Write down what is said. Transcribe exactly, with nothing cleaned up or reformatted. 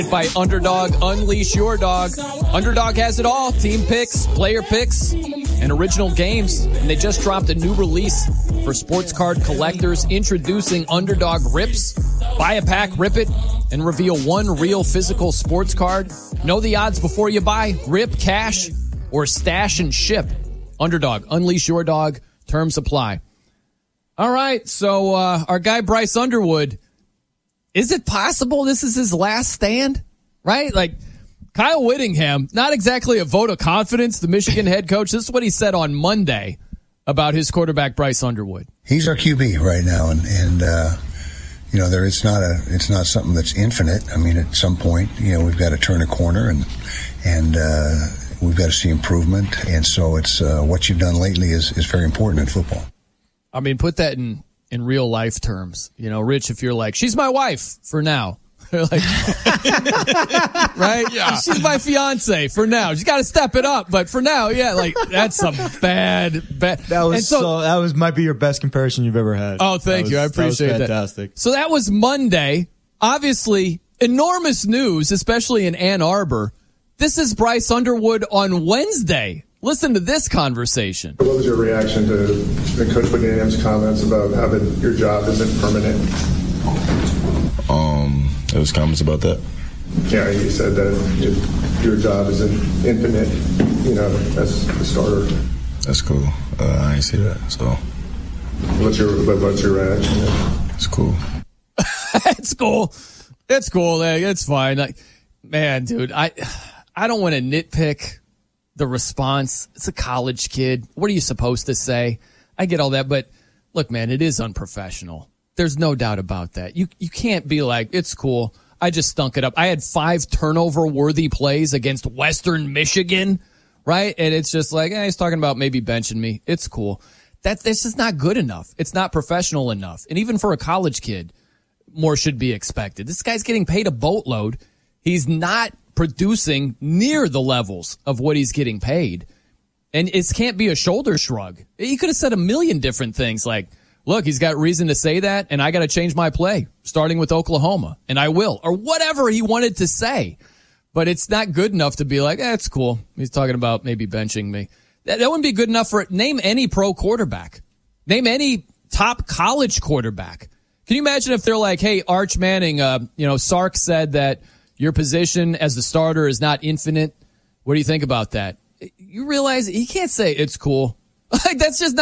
By Underdog, unleash your dog. Underdog has it all. Team picks, player picks, and original games. And they just dropped a new release for sports card collectors, introducing Underdog Rips. Buy a pack, rip it, and reveal one real physical sports card. Know the odds before you buy. Rip, cash, or stash and ship. Underdog, unleash your dog. Terms apply. All right, so uh, our guy Bryce Underwood, is it possible this is his last stand? Right? Like, Kyle Whittingham, not exactly a vote of confidence, the Michigan head coach. This is what he said on Monday about his quarterback, Bryce Underwood. He's our Q B right now, and, and uh, you know, there it's not a it's not something that's infinite. I mean, at some point, you know, we've got to turn a corner, and and uh, we've got to see improvement. And so it's uh, what you've done lately is, is very important in football. I mean, put that in, in real life terms. You know, Rich, if you're like, she's my wife for now. like, right? Yeah. She's my fiance for now. She's got to step it up. But for now, yeah, like, that's some bad, bad. That was and so, so, that was, might be your best comparison you've ever had. Oh, thank that you. Was, I appreciate that. Was that. fantastic. So that was Monday. Obviously, enormous news, especially in Ann Arbor. This is Bryce Underwood on Wednesday. Listen to this conversation. What was your reaction to Coach Whittingham's comments about how that your job isn't permanent? Um, it was comments about that. Yeah, he said that it, your job isn't infinite, you know, as a starter. That's cool. Uh, I ain't see that, so. What's your what's your reaction? It's cool. It's cool. It's cool. Like, it's fine. Like, man, dude, I I don't want to nitpick the response. It's a college kid. What are you supposed to say? I get all that, but look, man, it is unprofessional. There's no doubt about that. You you can't be like, it's cool. I just stunk it up. I had five turnover-worthy plays against Western Michigan, right? And it's just like, eh, he's talking about maybe benching me. It's cool. That this is not good enough. It's not professional enough. And even for a college kid, more should be expected. This guy's getting paid a boatload. He's not producing near the levels of what he's getting paid. And it can't be a shoulder shrug. He could have said a million different things like, look, he's got reason to say that, and I got to change my play, starting with Oklahoma, and I will. Or whatever he wanted to say. But it's not good enough to be like, eh, it's cool. He's talking about maybe benching me. That, that wouldn't be good enough for it. Name any pro quarterback. Name any top college quarterback. Can you imagine if they're like, hey, Arch Manning, uh, you know, Sark said that your position as the starter is not infinite. What do you think about that? You realize he can't say it's cool. Like, that's just not